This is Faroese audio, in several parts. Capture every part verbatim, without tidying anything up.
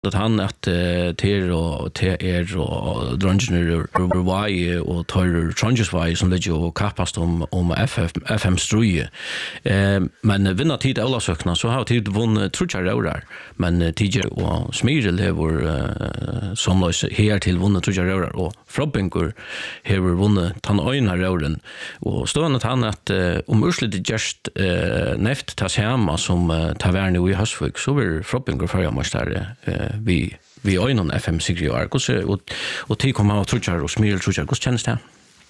att han att ter och ter är och drungener Hawaii och tar Trangers Hawaii som ligger och kapast om om F F F M struje. Eh men vinna tid alla sökna så har tid vunnit tror jag där. Men tidigare och Smirel har som lös här till vunnit tror jag där och Frobingur har vunnit han öjna rören och stående att han att om ursligt just neft tas hemma som tavern i Hasvik så vill Frobingur förra mästare vi vi öjnon F M Sigrid Arcos och och till kommer att tror och Smirel tror jag hur känns det?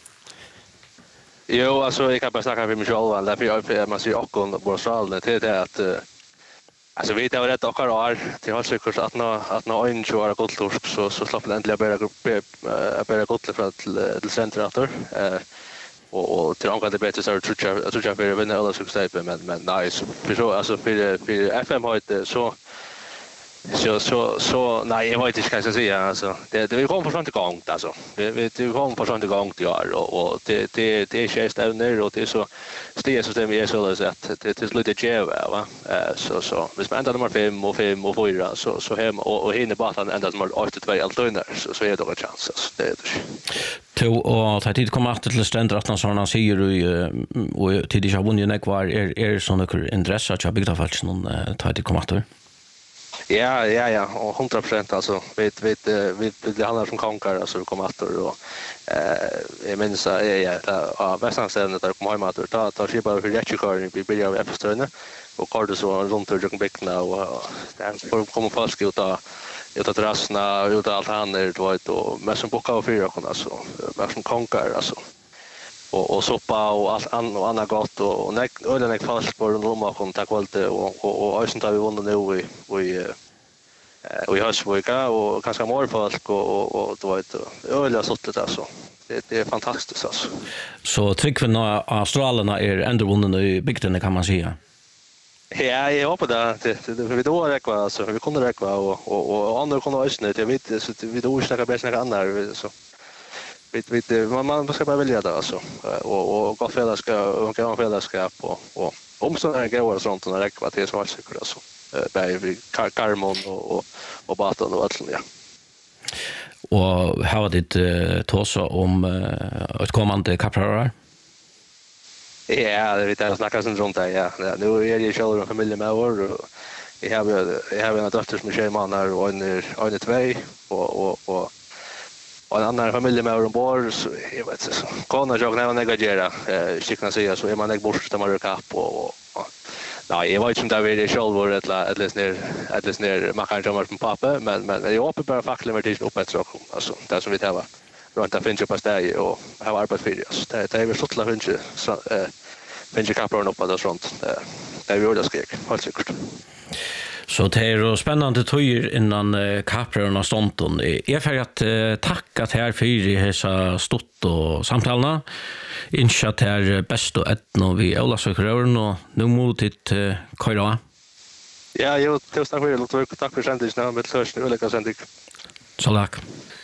Jo, alltså jag kan bara snacka för mig själv därför jag man ser också på Australien till det att alltså vet jag rätt och har till har säkert att nå att nå en kör gotttorsk så så slapp det äntligen bara bara gott för till till centrator eh och och till angående bättre så tror jag jag tror jag för vinna alla succéer men men nice för så alltså för för F M har det så Så så så nej jag vet inte ska jag säga alltså det det vi kommer på sånt igång alltså vi vi det kommer på sånt igång det är och och det det det är chest down där och det är så styrsystemet är så att det det är lite jävla va eh så så hvis man ändrar nummer fem och fem och fyra så så hem och och hinner bara han ändrar nummer åtta två allt så så är det en chans alltså det är det. To och ta tid komma att till stränder att såna säger du och till det har vunnit kvar är är såna intresse att jag byggt fallet någon ta tid komma att. Ja, ja, ja, och hundra procent alltså vet vet vi det handlar som konkar alltså kommer att och eh jag minns ja ja ja västansen där kommer hem att ta ta sig bara för rättskör vi börjar episoderne och kör så runt och bäckna och där får komma fast ut att ut att rasna ut allt han är då och med som bockar och fyra kan alltså med som konkar alltså och och soppa och allt annat och annat gott och och näck ölen näck fast på den rumma kom tack vare och och och ösen tar vi vunnit nu i i och i Hasvika och kanske mer folk och och då vet öl har suttit alltså det det är fantastiskt alltså så tryckven Australierna är ändå vunnit i bygden kan man säga. Ja, jag hoppas det. Det vi då räcker alltså vi kunde räcka och och och andra kunde ösna det vet så vi då snackar bäst några andra så vet vet man man ska bara välja det alltså och och gott fällskap och kan fällskap och och om så är det går sånt och räcker till så säkert alltså där vi Carmon och och och Baton och allt ja. Och har det tåsa om ett kommande kaprar? Ja, det vet jag snackar sen runt där ja. Nu är det själva familjen med år och jag har jag har en dotter som är tjejman och en en två och och och och en annan familj med ombord så jag vet så kan jag nog negagera eh skicka säga så är man inte bort man rör upp och nej jag vet inte om det är det själv var det att läs ner att läs ner man kan jamma från pappa men men jag hoppas bara fackla med det upp ett så alltså det som vi tar runt att finna på steg och ha arbetat för det så det är väl så att finna så eh finna kapron upp på sånt det är ju det ska jag helt säkert. Så det är spännande tojer innan uh, kaprarna och stonton. Jag får att uh, tacka till här för dessa stått och samtalena. Inskja till här bäst och etno vi Olasökrören och nu mot ditt uh, Kaira. Ja, jo, tusen tack för det. Tack för sändningen med först nu olika sändning. Så tack.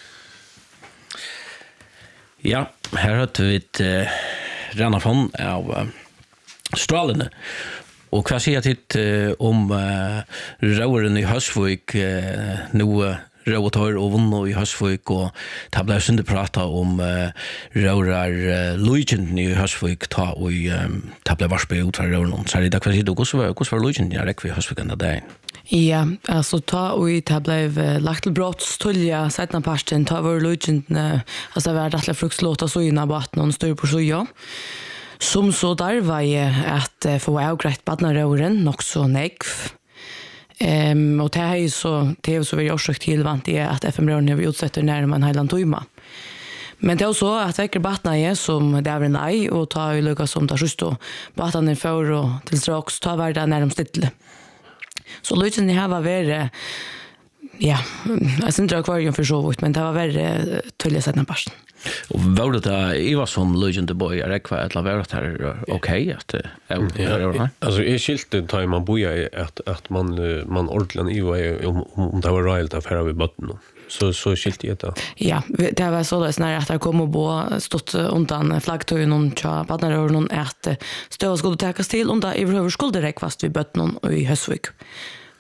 Ja, här har vi ett uh, Rannafon av uh, Stralene. Och vad säger titt eh, om eh, rauren i Hasvik eh, nu eh, rautar och vunno i Hasvik och det blev synd att prata om eh, raurar eh, Lugenten i Hasvik ta och eh, det blev varspe ut för rauren. Så är det vad säger du, hur var Lugenten i Rekvi i Hasvik enda dag? Ja, alltså ta och det blev uh, lagt till brottstulja sedan parsten ta var Lugenten uh, alltså var det att fruktlåta så innan vatten och större på sjöja. Som så där var jag att få avgrätt badnarören nog så negv. Um, och det är ju så, det är så vi har sökt tillvant det att F M-rören har utsätter när man hejland tujma. Men det är så att veckor badna är som det är en aj och ta ju lyckas som tar just då. Badna är för och till strax ta värda när de stittle. Så lyckan här var värre, ja, jag syns inte akvarium för så vitt, men det var värre tulliga sätten parsten. Och var det där Eva som Legend Boy är kvar att vara här okej att ja, alltså är skiltet tar man boja att att man man ordentligt Eva om om det var royalt affär vid botten så så skilt det då. Ja, det var så där när att det kom och bo stått undan flaggtöjen någon cha partner och någon att stå skulle tas till undan i hur skulle det räcka fast vid botten och i Hösvik.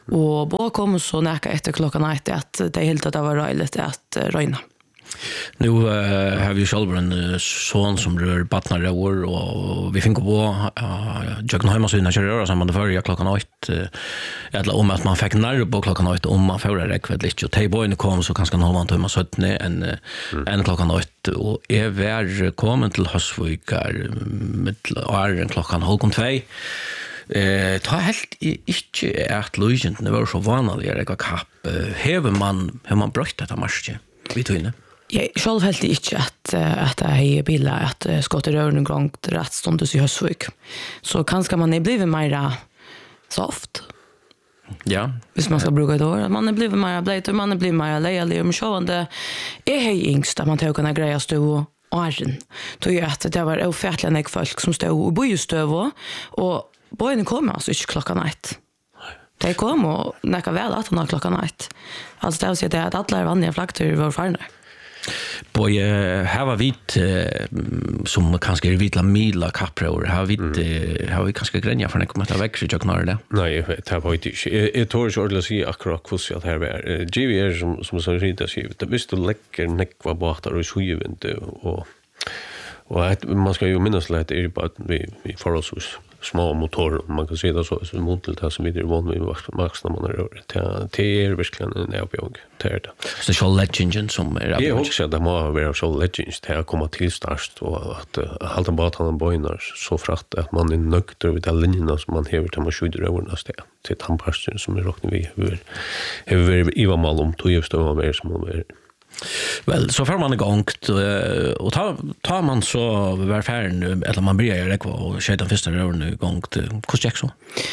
Och båda kom så näka efter klockan ett att det helt att det var röjligt att röjna. Nu uh, har vi själv en uh, son som rör badnarrår och vi finner på uh, Jöken Heimasvinna kör röra samman förra klockan åtta uh, eller om att man fick närra på klockan åtta om man förra räckvärt lite och tejbojen kom så kanske någon annan timmar sjutton en, uh, mm. en klockan åtta och är var kommen till Hösvikar med åren klockan halv två. Eh, ta helt inte att löjent det var så vanliga jag kapp hever man hur man bröt detta marsche vi tog inne. Jag själv helt inte att att det är bilar att skottet rör en gång rätt ståndes i Hösvik. Så kanske man är blivit mer soft. Ja. Hvis man ska bruka det då. Man är blivit mer blöt och man är blivit mer lejlig. Men självande är hej yngst att man tar kunna greja stå och arren. Då är att det var ofärtliga folk som stod och bor just över och bojen kommer alltså inte klockan ett. Det kom och näka väl att han har klockan ett. Alltså det vill säga att alla vanliga flakter var farna. Boje, här var vi som kanske är vitla mila kappror. Här vi mm. har vi kanske gränja för när kommer att växa jag knar det. Nej, det var inte. Jag tror inte ordentligt säga akkurat hur det här var. G V R som som så rita sig. Det visst du läcker näckva båtar och sjuvänt och och att man ska ju minnas lite är på att vi vi får oss små motorer man kan se det så så mot det som vi är van vid vuxna man rör det det är verkligen en avbjörg det är det. Så det är legend som är jag också att det må vara så legends det har kommit till start och att hålla båtarna bojnar så fratt att man är nöjd över de linjerna som man häver till man skjuter över nästa till tampastern som är rockning vi över över Ivar Malm tog just då mer som man är. Väl så får man igång och tar tar man så var färden eller man börjar det kvar och sedan första rörn igång till Kostjackson.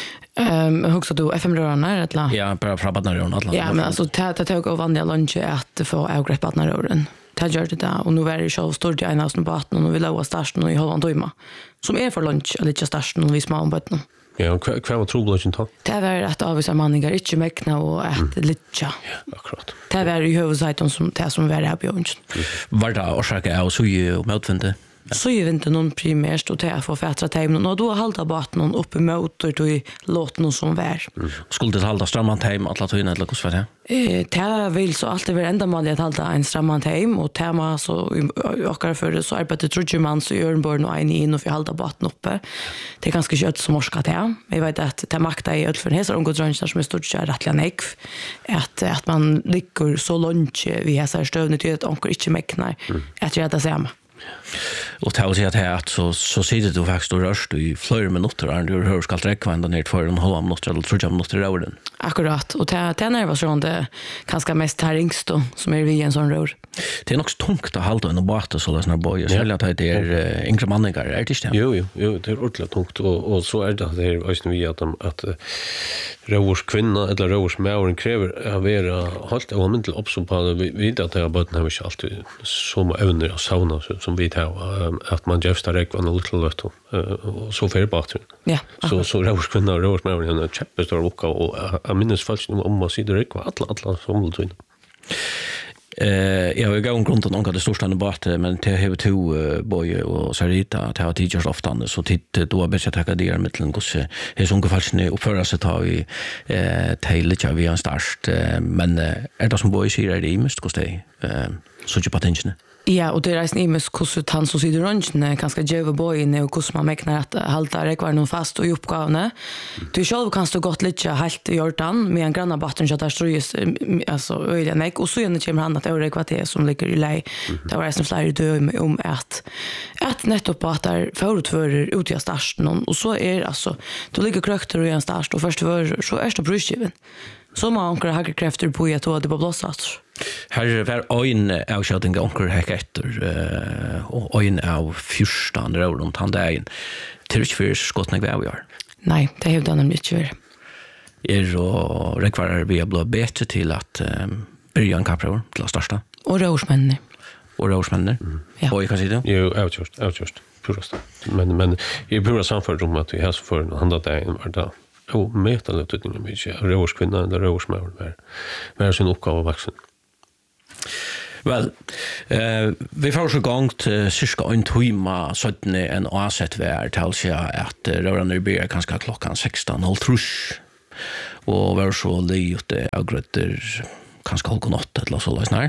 Ehm um, också då F M-rörarna eller? Ja, bara frabatna rörn alla. Ja, men alltså det det tog av vanliga lunch att få avgrepp badna rörn. Det gör det där och nu är det så stort i ena på vatten och vi låg starten och i halvan timme. Som är för lunch eller inte starten och vi små om vatten. Ja, och kvar var trobladjen ta? Det var att avvisa manningar inte mäkna och att mm. litja. Ja, akkurat. Det var i huvudsajten som det som var här på jorden. Var det orsaka av suje och motvinde? Så är inte någon primärt och det är för fätra tajmen och då halta baten upp i motor då i låten som var. Mm. Skulle det halta stramman tajm alla tog in eller hur var det? Eh, det vill så alltid vara ända mål att halta en stramman tajm och tema så och för det så arbetar trudge man så gör born och en in och för halta baten uppe. Det är ganska kött som morska det. Jag vet att det makta i öll för hesar ungdomsrönchar som är stort så rättliga nekv att att man ligger så långt vi har så stövnet till att onkel inte mäknar att göra det samma. Och det vill säga att här så, så sitter du faktiskt och rörst i flera minuter och du hör skall räcka ända ner för en halv minuter eller tre minuter i åren. Akkurat, och det, det är när det var sån det kanske mest här yngst då, som är vi en sån rör. Det är nog tungt att halta en och bata så läsna boja, särskilt att det är äh, yngre manningar, är det inte det? Jo, jo, jo, det är ordentligt tungt och, och så är det att det är också vi att, att uh, rövors kvinna eller rövors mävren kräver att vara halt och man till uppsum på vi vet att det har bara inte alltid så evner att sauna som vi har att man jävstar räkvan och lite lätt och så för batten. Ja. Så så rövors kvinna och rövors mävren en chappestor lucka och jag minns faktiskt om man sitter räkva alla alla som vill. Eh, jag har gått runt och det största båt men det har två uh, boy och Sarita det har teachers ofta så titt då har bättre tacka det med till gosse är så ungefär snö uppföra sig tar vi eh till jag vi en start eh, men eh, är det som boy säger det måste gå stay eh så ju potential. Ja, och det är nästan imes hur han som sitter runt ganska djöva bojen och hur man mäknar att halta räkvar någon fast och i uppgavna. Du själv kan stå gott lite helt i jordan med en granna batten så där strös alltså öliga näck och så igen kommer han att öre kvarter som ligger i lej. Det var nästan flera dö om att att nettopp att där förutförer ut i starten och så är alltså då ligger krökter och en start och först för så är det brusgiven. Så man ankar högre krafter på att det var blossat. Här var en avskjutning ankar häck efter och en av fyrstan runt han där in. Till för skottning vi avgör. Nej, det är ju nämligen inte. Är och rekvarar vi har blivit bättre till att börja en kapror till att starta. Och råsmänner. Och råsmänner. Mm. Ja. Och jag kan säga det. Jo, avgjort, avgjort. Purast. Men men i pura samförd om att vi har så för handlat det en var dag. Och mäta det tutningen mycket. Rövorskvinna eller rövorsmävren var, var sin uppgave vuxen. Väl, eh, vi får så gångt cirka en timme sjutton en avsett vär till sig att rörande blir kanske klockan sexton noll tre. och var så livet avgrötter kanske halv natt eller så där.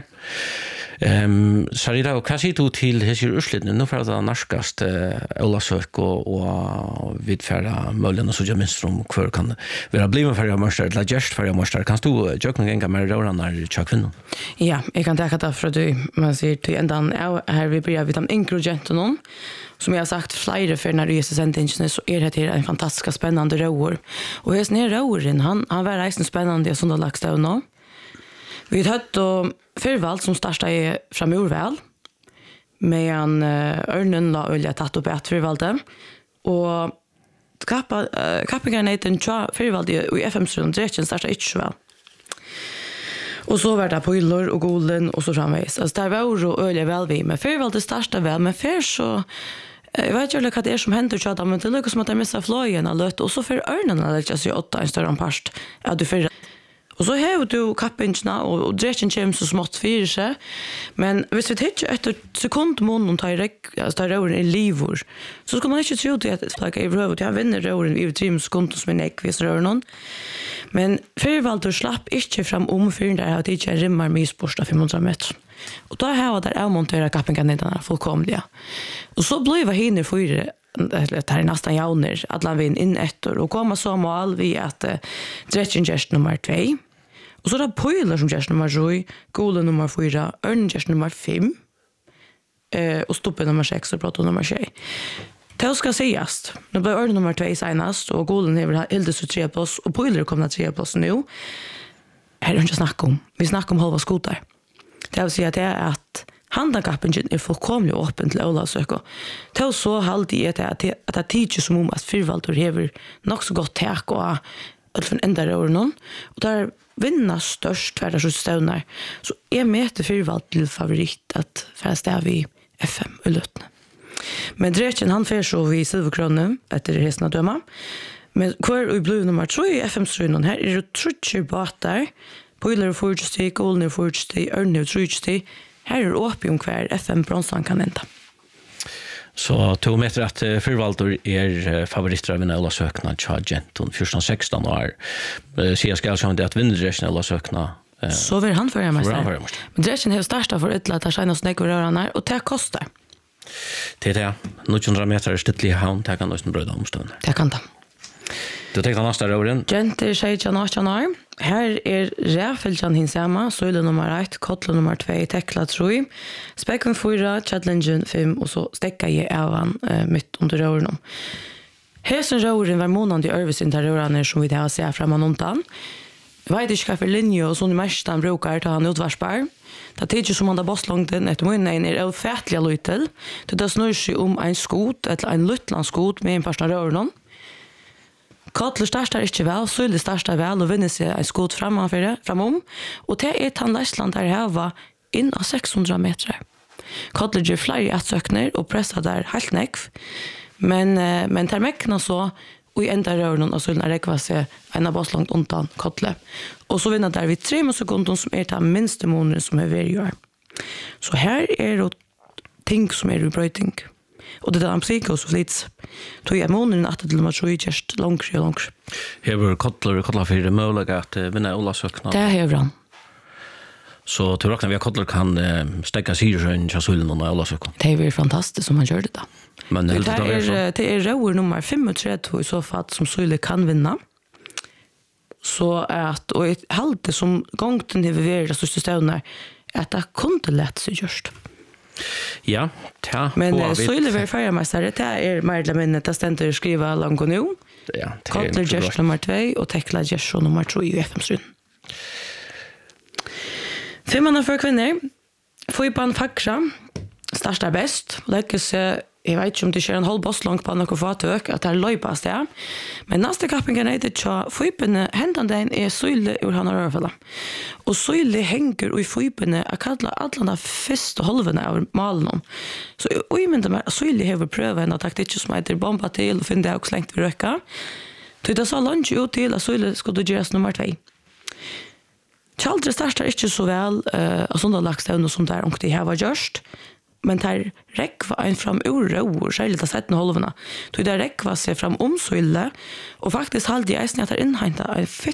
Ehm så det då kanske du till hur urslitna nu för att narskast Ola sök och och vidfärda möllen och så jag minns från kvar kan vara bliven för jag måste la just för jag måste kan du jag kan gänga med då när jag kvinnan. Ja, jag kan ta det för du man ser till ändan här vi börjar vid de ingredienserna som jag har sagt flera för när det är sentingen så är det här en fantastiskt spännande roer. Och här är roeren han han var rejält spännande som det lagst då nu. Vi har hört då Fyrvald som starta är framur väl med en uh, örnen la olja tatt upp ett Fyrvalde och kappa uh, kappingarna i den tja Fyrvalde i F M-studion direkten starta inte så väl. Och så var det pojlor och golden och så framvägs. Alltså där var ju olja väl vi men Fyrvalde starta väl men för så jag vet inte vad det är som händer så att men det lukar som att de missar flöjen och och så för örnen eller just i åtta en större past ja du för och så har du kappingarna och drechen kommer så smått för sig. Men hvis vi tittar efter sekund mån tar räck alltså roren i livor så ska man inte tro det att like i röv jag vinner roren i tre sekunder som en ekvis rörnon. Men Fyrvaldur slapp inte fram om för där har det inte rimmar med sporsta fem hundra meter. Och då har där avmonterat kappingarna där fullkomliga. Och så blev hinner för det här är nästan jauner att la vin in ettor och komma så mål vi att uh, drechen gest nummer två. Och så är det pojlar som gest nummer sju, gola nummer fyra, örn gest nummer fem eh, och stoppe nummer sex och prato nummer tjej. Det ska sägas. Nu blev örn nummer två senast och golen har hildes ut tre plås och pojlar kommer tre plås nu. Här är det inte snack om. Vi snackar om halva skotar. Det vill säga att det är att handakappen är fullkomligt öppen till Ola söka. Till så halvt i att det att det tidigt som om att Fyrvaldur hever nog så gott tak och allt från ända rör någon och där vinna störst värda så stånar. Så är med till Fyrvald till favorit att fast är vi F M i Lötne. Men Drechen han får så vi silverkronen efter resten av döma. Men kvar i blå nummer tre i F M-strönen här är det trutcher båtar. Pojlar och fortsätter, golden och fortsätter, örn och fortsätter. Här är det om kvar F M-bronsan kan ända. Så tog med att uh, Fyrvaldur är favoriter av Ola sökna tja genton fjorton sexton år. Uh, så jag ska säga att vinner Drechen Ola sökna. Uh, så vill han förra mästare. Men Drechen har startat för ett lat att tjäna snäck och röra när och det kostar. Det är det. niohundra meter stittlig havn, det kan nästan bröda omstående. Det kan det. Du tänkte nästa rören? Genter tjejtjan åttan år. Här är räfältjan hinsamma, söjle nummer ett, kottla nummer två, tekla tre, spekven fyra, tjadlingen fem och så stäcka i ävan äh, mitt under rören. Häsen rören var månande i översinta rören som vi har sett framan undan. Jag vet inte för linje och sån i mästan brukar ta han utvarsbar. Det är inte som han har bosslångten efter munnen är ofätliga lytel. Det snurrar sig om en skot eller en luttlandskot med en person rören. Kottler startar ikke vel, Søyli startar vel og vinner seg en skot framför, framom. Og det er han Leisland der heva inn av sex hundra meter. Kottler gjør flere atsøkner og pressar der helt nekv. Men, men der mekna så, og i enda røren av Søyli rekva seg en av bosslångt undan Kottler. Og så vinner der vi tre sekunder som er den minste måneden som er ved gjør. Så her er det ting som er i brøyting. Och det där han psykos och slits. Tog jag månaden att det var så just långt och långt. Hever Kottler Kottler för möjliga att vinna Ola sökna. Det hever han. Så till räkna vi att Kottler kan uh, stäcka syrjön i Sullen och Ola sökna. Det är fantastiskt som han gör det då. Men det är det är röver nummer femtiotre i så fall som Sulle kan vinna. Så att och ett halt som gångten hever så stående att det kunde lätt sig just. Ja, ta. Men så är det väl för mig så det är mer eller mindre att ständer skriva långt och nu. Ja, Kottler gest nummer två och tekla gest nummer tre i F M-stryn. Femmanna för kvinnor. Får ju på en fackra. Startar bäst. Lägger sig jag vet inte om det kör en halv boss långt på något fartök att det är löjpas det. Men nästa kappingen är det så fypene händan den är Søyli ur han rörfalla. Och Søyli hänger i fypene att kalla alla första halvan av malen. Så oj men de Søyli har prövat en taktik som heter bomba till och finna också längt vid röka. Så det så lunch ut till att Søyli skulle göra nummer två. Chaldre startar inte så väl eh uh, sådana lagstövn som där och det här var just. Men där räckva en fram ur rår, särskilt att sätta halvorna. Då där räckva sig fram om Søyli och faktiskt halde jag att det inhämta en